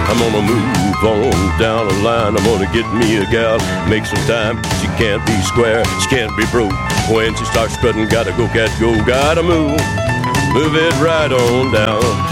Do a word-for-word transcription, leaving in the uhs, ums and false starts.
I'm gonna move on down the line. I'm gonna get me a gal, make some time. She can't be square, she can't be broke. When she starts strutting, gotta go, cat, go, gotta move. Move it right on down.